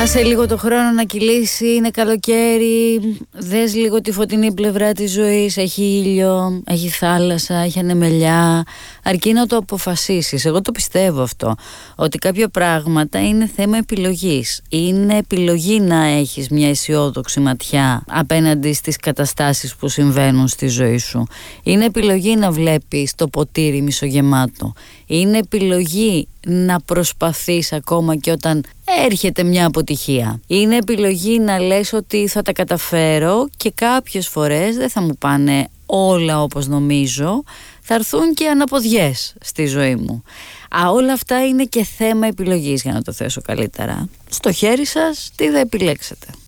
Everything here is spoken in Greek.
Άσε λίγο το χρόνο να κυλήσει, είναι καλοκαίρι, δες λίγο τη φωτεινή πλευρά της ζωής, έχει ήλιο, έχει θάλασσα, έχει ανεμελιά, αρκεί να το αποφασίσεις. Εγώ το πιστεύω αυτό, ότι κάποια πράγματα είναι θέμα επιλογής. Είναι επιλογή να έχεις μια αισιόδοξη ματιά απέναντι στις καταστάσεις που συμβαίνουν στη ζωή σου. Είναι επιλογή να βλέπεις το ποτήρι μισογεμάτο. Είναι επιλογή να προσπαθείς ακόμα και όταν έρχεται μια αποτυχία. Είναι επιλογή να λες ότι θα τα καταφέρω και κάποιες φορές δεν θα μου πάνε όλα όπως νομίζω, θα έρθουν και αναποδιές στη ζωή μου. Όλα αυτά είναι και θέμα επιλογής, για να το θέσω καλύτερα. Στο χέρι σας τι θα επιλέξετε.